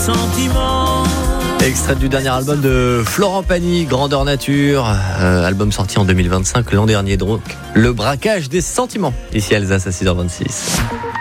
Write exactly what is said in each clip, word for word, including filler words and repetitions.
sentiments. Extrait du dernier album de Florent Pagny, Grandeur Nature, euh, album sorti en deux mille vingt-cinq, l'an dernier donc. Le braquage des sentiments, ici Alsace à six heures vingt-six.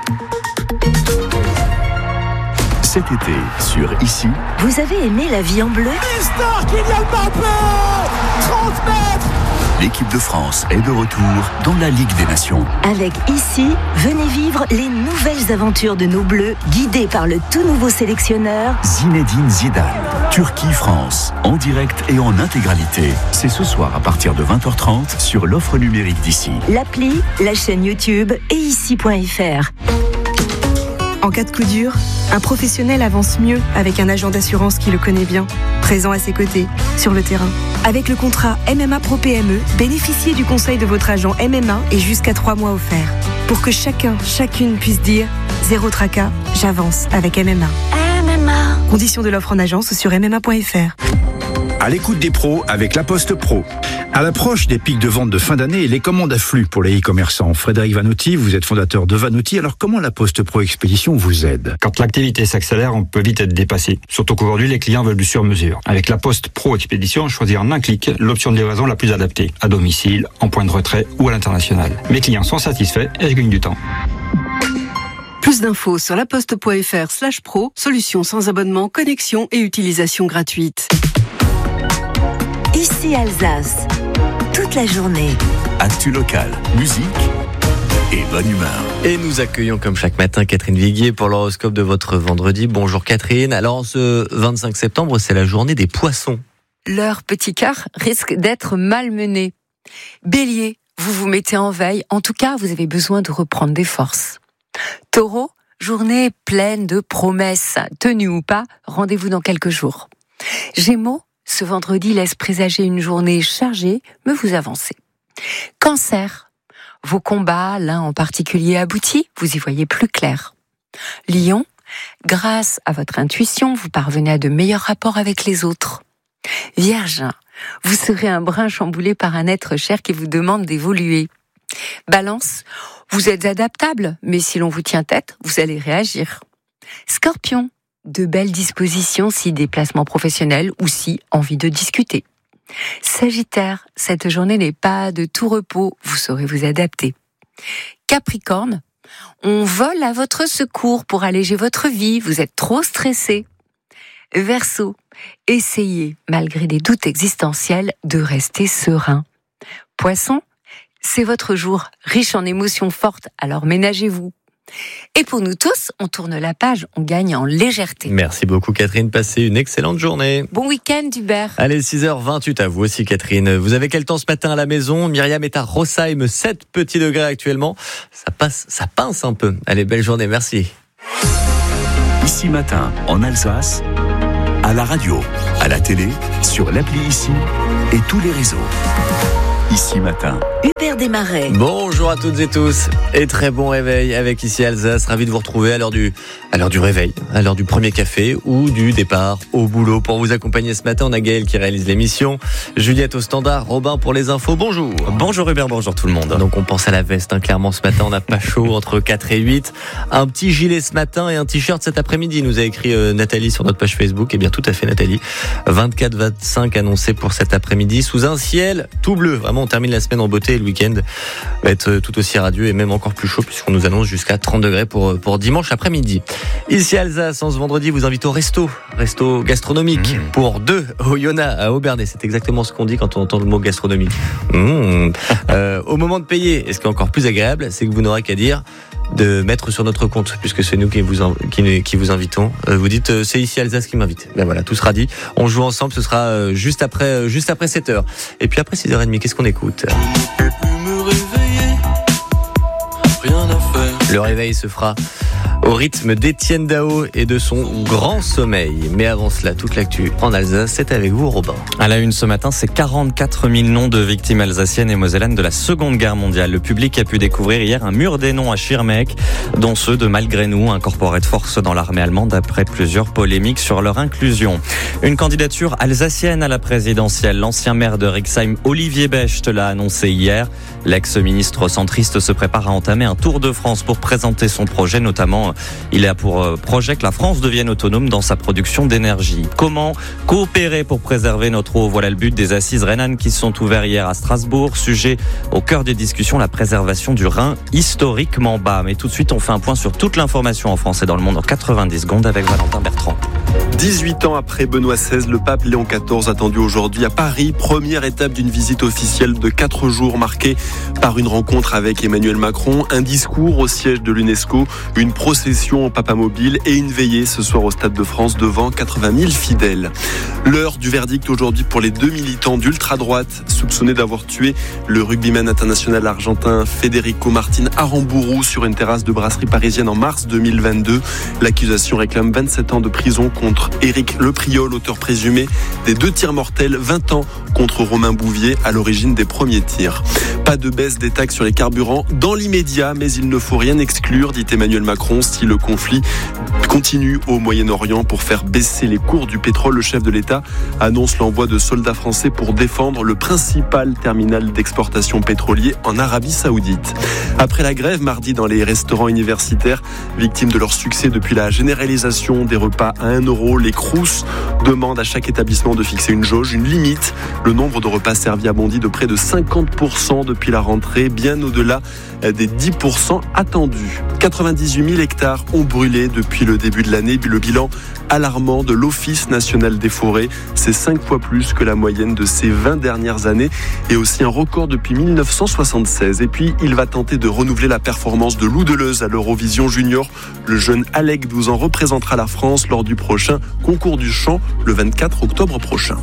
Cet été, sur Ici. Vous avez aimé La vie en bleu ? Mister Kylian Mbappé, trente mètres. L'équipe de France est de retour dans la Ligue des Nations. Avec Ici, venez vivre les nouvelles aventures de nos Bleus, guidés par le tout nouveau sélectionneur Zinedine Zidane. Turquie-France, en direct et en intégralité. C'est ce soir à partir de vingt heures trente sur l'offre numérique d'Ici. L'appli, la chaîne YouTube et ici point f r. En cas de coup dur, un professionnel avance mieux avec un agent d'assurance qui le connaît bien, présent à ses côtés, sur le terrain. Avec le contrat M M A Pro P M E, bénéficiez du conseil de votre agent M M A et jusqu'à trois mois offerts. Pour que chacun, chacune puisse dire « Zéro tracas, j'avance avec M M A ». M M A. Conditions de l'offre en agence sur m m a point f r. À l'écoute des pros avec La Poste Pro. À l'approche des pics de vente de fin d'année, les commandes affluent pour les e-commerçants. Frédéric Vanotti, vous êtes fondateur de Vanotti. Alors comment La Poste Pro Expédition vous aide ? Quand l'activité s'accélère, on peut vite être dépassé. Surtout qu'aujourd'hui, les clients veulent du sur-mesure. Avec La Poste Pro Expédition, choisir en un clic l'option de livraison la plus adaptée. À domicile, en point de retrait ou à l'international. Mes clients sont satisfaits et je gagne du temps. Plus d'infos sur laposte point f r slash pro, solution sans abonnement, connexion et utilisation gratuite. Ici Alsace, toute la journée. Actu local, musique et bonne humeur. Et nous accueillons comme chaque matin Catherine Viguier pour l'horoscope de votre vendredi. Bonjour Catherine. Alors ce vingt-cinq septembre, c'est la journée des poissons. Leur petit cœur risque d'être malmené. Bélier, vous vous mettez en veille. En tout cas, vous avez besoin de reprendre des forces. Taureau, journée pleine de promesses. Tenues ou pas, rendez-vous dans quelques jours. Gémeaux, ce vendredi laisse présager une journée chargée, mais vous avancez. Cancer, vos combats, l'un en particulier aboutis, vous y voyez plus clair. Lion, grâce à votre intuition, vous parvenez à de meilleurs rapports avec les autres. Vierge, vous serez un brin chamboulé par un être cher qui vous demande d'évoluer. Balance, vous êtes adaptable, mais si l'on vous tient tête, vous allez réagir. Scorpion, de belles dispositions si déplacement professionnel ou si envie de discuter. Sagittaire, cette journée n'est pas de tout repos, vous saurez vous adapter. Capricorne, on vole à votre secours pour alléger votre vie, vous êtes trop stressé. Verseau, essayez, malgré des doutes existentiels, de rester serein. Poisson, c'est votre jour, riche en émotions fortes, alors ménagez-vous. Et pour nous tous, on tourne la page, on gagne en légèreté. Merci beaucoup Catherine, passez une excellente journée. Bon week-end Hubert. Allez, six heures vingt-huit à vous aussi Catherine. Vous avez quel temps ce matin à la maison ? Myriam est à Rossheim, sept petits degrés actuellement. Ça passe, ça pince un peu. Allez, belle journée, merci. Ici matin, en Alsace, à la radio, à la télé, sur l'appli Ici et tous les réseaux. Ici matin. Hubert Desmarais. Bonjour à toutes et tous et très bon réveil avec Ici Alsace. Ravi de vous retrouver à l'heure du, à l'heure du réveil, à l'heure du premier café ou du départ au boulot. Pour vous accompagner ce matin, on a Gaël qui réalise l'émission, Juliette au standard, Robin pour les infos. Bonjour. Bonjour Hubert, bonjour tout le monde. Donc on pense à la veste, hein. Clairement ce matin on n'a pas chaud entre quatre et huit. Un petit gilet ce matin et un t-shirt cet après-midi, nous a écrit euh, Nathalie sur notre page Facebook. Et bien tout à fait Nathalie, vingt-quatre vingt-cinq annoncés pour cet après-midi sous un ciel tout bleu. Vraiment on termine la semaine en beauté et le week-end va être tout aussi radieux et même encore plus chaud puisqu'on nous annonce jusqu'à trente degrés pour, pour dimanche après-midi. Ici Alsace, en ce vendredi, vous invite au resto, resto gastronomique mmh. pour deux au Yona à Aubernais. C'est exactement ce qu'on dit quand on entend le mot gastronomique. Mmh. euh, au moment de payer, et ce qui est encore plus agréable, c'est que vous n'aurez qu'à dire de mettre sur notre compte, puisque c'est nous qui vous, en, qui, qui vous invitons. Euh, vous dites, euh, c'est Ici Alsace qui m'invite. Ben voilà, tout sera dit. On joue ensemble, ce sera euh, juste après, euh, juste après sept heures. Et puis après six heures trente, qu'est-ce qu'on écoute ? Le réveil se fera au rythme d'Étienne Dao et de son grand sommeil. Mais avant cela, toute l'actu en Alsace, c'est avec vous, Robin. À la une ce matin, c'est quarante-quatre mille noms de victimes alsaciennes et mosellanes de la Seconde Guerre mondiale. Le public a pu découvrir hier un mur des noms à Schirmeck, dont ceux de malgré nous, incorporés de force dans l'armée allemande après plusieurs polémiques sur leur inclusion. Une candidature alsacienne à la présidentielle. L'ancien maire de Rixheim, Olivier Becht, l'a annoncé hier. L'ex-ministre centriste se prépare à entamer un tour de France pour présenter son projet, notamment Macron. Il a pour projet que la France devienne autonome dans sa production d'énergie. Comment coopérer pour préserver notre eau? Voilà le but des assises rhénanes qui se sont ouvertes hier à Strasbourg. Sujet au cœur des discussions, la préservation du Rhin historiquement bas. Mais tout de suite, on fait un point sur toute l'information en France et dans le monde en quatre-vingt-dix secondes avec Valentin Bertrand. dix-huit ans après Benoît seize, le pape Léon quatorze attendu aujourd'hui à Paris. Première étape d'une visite officielle de quatre jours marquée par une rencontre avec Emmanuel Macron, un discours au siège de l'UNESCO, une procession au Papamobile et une veillée ce soir au Stade de France devant quatre-vingt mille fidèles. L'heure du verdict aujourd'hui pour les deux militants d'ultra-droite soupçonnés d'avoir tué le rugbyman international argentin Federico Martin Aramburu sur une terrasse de brasserie parisienne en mars deux mille vingt-deux. L'accusation réclame vingt-sept ans de prison contre Éric Lepriol, auteur présumé des deux tirs mortels, vingt ans contre Romain Bouvier à l'origine des premiers tirs. Pas de baisse des taxes sur les carburants dans l'immédiat, mais il ne faut rien exclure, dit Emmanuel Macron, si le conflit continue au Moyen-Orient pour faire baisser les cours du pétrole. Le chef de l'État annonce l'envoi de soldats français pour défendre le principal terminal d'exportation pétrolier en Arabie Saoudite. Après la grève mardi dans les restaurants universitaires, victimes de leur succès depuis la généralisation des repas à un euro, les Crous demandent à chaque établissement de fixer une jauge, une limite. Le nombre de repas servis a bondi de près de cinquante pour cent depuis la rentrée, bien au-delà des dix pour cent attendus. quatre-vingt-dix-huit mille hectares ont brûlé depuis le début de l'année. Le bilan alarmant de l'Office national des forêts, c'est cinq fois plus que la moyenne de ces vingt dernières années et aussi un record depuis mille neuf cent soixante-seize. Et puis, il va tenter de renouveler la performance de Lou Deleuze à l'Eurovision Junior. Le jeune Alec, douze ans, représentera la France lors du prochain concours du chant le vingt-quatre octobre prochain.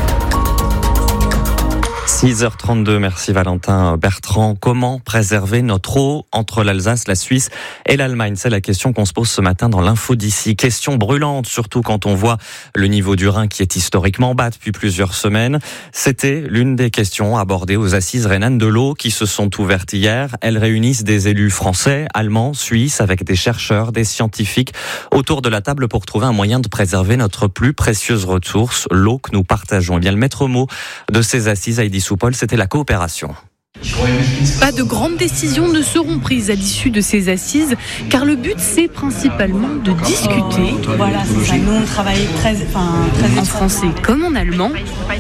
six heures trente-deux, merci Valentin Bertrand. Comment préserver notre eau entre l'Alsace, la Suisse et l'Allemagne? C'est la question qu'on se pose ce matin dans l'info d'ici. Question brûlante, surtout quand on voit le niveau du Rhin qui est historiquement bas depuis plusieurs semaines. C'était l'une des questions abordées aux assises rhénanes de l'eau qui se sont ouvertes hier. Elles réunissent des élus français, allemands, suisses, avec des chercheurs, des scientifiques autour de la table pour trouver un moyen de préserver notre plus précieuse ressource, l'eau que nous partageons. Eh bien, le maître mot de ces assises, Heidi Soupol, c'était la coopération. Pas de grandes décisions ne seront prises à l'issue de ces assises, car le but c'est principalement de discuter. Voilà, c'est ça. Nous on travaille très, enfin, très en français comme en allemand.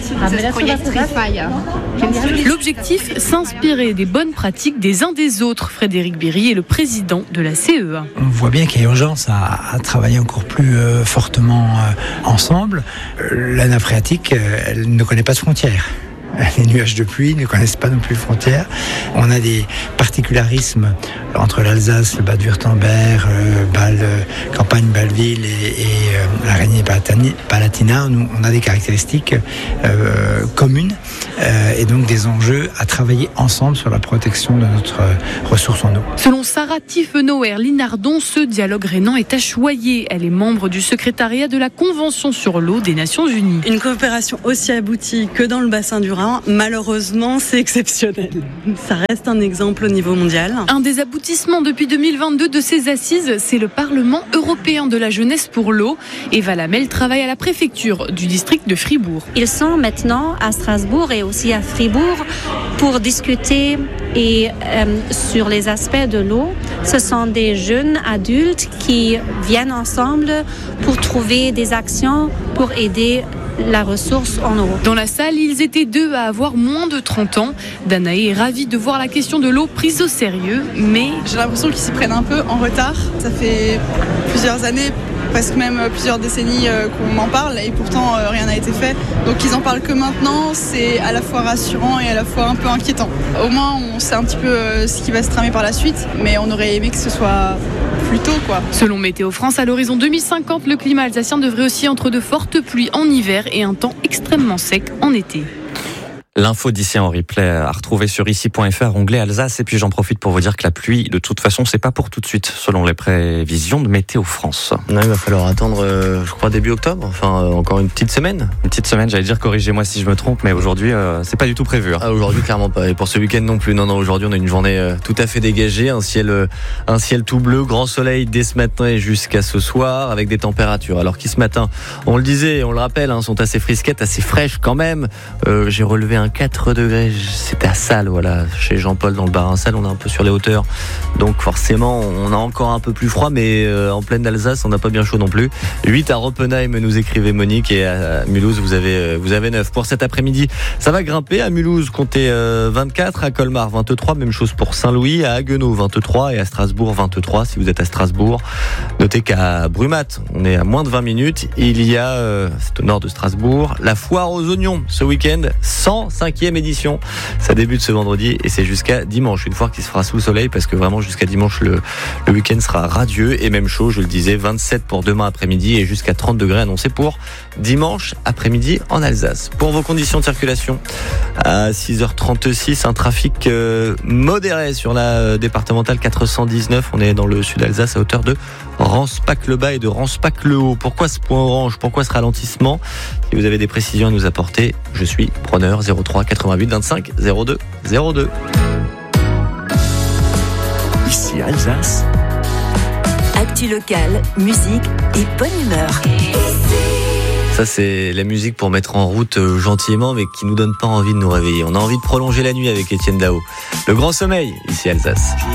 L'objectif, s'inspirer des bonnes pratiques des uns des autres. Frédéric Berry est le président de la C E A. On voit bien qu'il y a urgence à, à travailler encore plus euh, fortement euh, ensemble. Euh, la nappe phréatique, euh, elle ne connaît pas de frontières. Les nuages de pluie ne connaissent pas non plus de frontières. On a des particularismes entre l'Alsace, le Bade-Wurtemberg, euh, Bâle, Campagne, Bâle-Ville et, et euh, la Rhénanie-Palatinat. Nous, on a des caractéristiques euh, communes euh, et donc des enjeux à travailler ensemble sur la protection de notre euh, ressource en eau. Selon Sarah Tiefenauer-Linardon, ce dialogue rhénan est à choyer. Elle est membre du secrétariat de la Convention sur l'eau des Nations Unies. Une coopération aussi aboutie que dans le bassin du Rhin, malheureusement, c'est exceptionnel. Ça reste un exemple au niveau mondial. Un des aboutissements depuis deux mille vingt-deux de ces assises, c'est le Parlement européen de la jeunesse pour l'eau. Eva Lamel travaille à la préfecture du district de Fribourg. Ils sont maintenant à Strasbourg et aussi à Fribourg pour discuter et, euh, sur les aspects de l'eau. Ce sont des jeunes adultes qui viennent ensemble pour trouver des actions pour aider la ressource en eau. Dans la salle, ils étaient deux à avoir moins de trente ans. Danae est ravie de voir la question de l'eau prise au sérieux, mais... J'ai l'impression qu'ils s'y prennent un peu en retard. Ça fait plusieurs années, presque même plusieurs décennies qu'on en parle et pourtant rien n'a été fait. Donc ils en parlent que maintenant, c'est à la fois rassurant et à la fois un peu inquiétant. Au moins on sait un petit peu ce qui va se tramer par la suite, mais on aurait aimé que ce soit plus tôt, quoi. Selon Météo France, à l'horizon deux mille cinquante, le climat alsacien devrait aussi entre de fortes pluies en hiver et un temps extrêmement sec en été. L'info d'ici en replay à retrouver sur ici point f r, onglet Alsace. Et puis j'en profite pour vous dire que la pluie, de toute façon, c'est pas pour tout de suite, selon les prévisions de Météo France. Non, il va falloir attendre, euh, je crois, début octobre. Enfin, euh, encore une petite semaine. Une petite semaine, j'allais dire, corrigez-moi si je me trompe, mais aujourd'hui, euh, c'est pas du tout prévu. Hein. Ah, aujourd'hui, clairement pas. Et pour ce week-end non plus. Non, non, aujourd'hui, on a une journée euh, tout à fait dégagée. Un ciel, euh, un ciel tout bleu, grand soleil dès ce matin et jusqu'à ce soir, avec des températures. Alors qui ce matin, on le disait, on le rappelle, hein, sont assez frisquettes, assez fraîches quand même. Euh, j'ai relevé un un quatre degrés. C'était à Salles, voilà, chez Jean-Paul dans le Bas-Rhin. Salles, on est un peu sur les hauteurs. Donc forcément, on a encore un peu plus froid, mais euh, en pleine Alsace, on n'a pas bien chaud non plus. huit à Roppenheim, nous écrivait Monique, et à Mulhouse, vous avez, euh, vous avez neuf. Pour cet après-midi, ça va grimper. À Mulhouse, comptez euh, vingt-quatre. À Colmar, vingt-trois. Même chose pour Saint-Louis. À Haguenau, vingt-trois. Et à Strasbourg, vingt-trois. Si vous êtes à Strasbourg, notez qu'à Brumath, on est à moins de vingt minutes. Il y a, euh, c'est au nord de Strasbourg, la foire aux oignons ce week-end, cent cinquième édition. Ça débute ce vendredi et c'est jusqu'à dimanche. Une foire qui se fera sous le soleil parce que vraiment jusqu'à dimanche le, le week-end sera radieux et même chaud, je le disais, vingt-sept pour demain après-midi et jusqu'à trente degrés annoncés pour dimanche après-midi en Alsace. Pour vos conditions de circulation, à six heures trente-six, un trafic euh, modéré sur la départementale quatre cent dix-neuf. On est dans le sud Alsace à hauteur de Ranspach-le-Bas et de Ranspach-le-Haut. Pourquoi ce point orange? Pourquoi ce ralentissement? Si vous avez des précisions à nous apporter, je suis preneur. Zéro trois quatre-vingt-huit vingt-cinq zéro deux zéro deux. Ici Alsace. Actu locale, musique et bonne humeur. Ça, c'est la musique pour mettre en route euh, gentiment, mais qui nous donne pas envie de nous réveiller. On a envie de prolonger la nuit avec Étienne Dao. Le grand sommeil, ici Alsace.